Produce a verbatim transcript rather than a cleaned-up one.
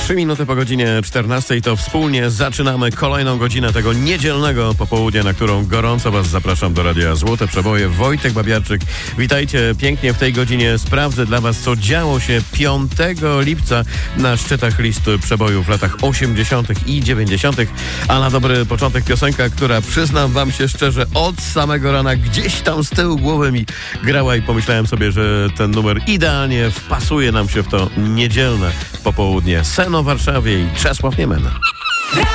Trzy minuty po godzinie czternastej to wspólnie zaczynamy kolejną godzinę tego niedzielnego popołudnia, na którą gorąco Was zapraszam do Radia Złote Przeboje. Wojtek Babiarczyk, witajcie pięknie w tej godzinie. Sprawdzę dla Was, co działo się piątego lipca na szczytach listy przebojów w latach osiemdziesiątych i dziewięćdziesiątych. A na dobry początek piosenka, która, przyznam Wam się szczerze, od samego rana gdzieś tam z tyłu głowy mi grała i pomyślałem sobie, że ten numer idealnie wpasuje nam się w to niedzielne popołudnie. Sen o Warszawie i Czesław Niemen.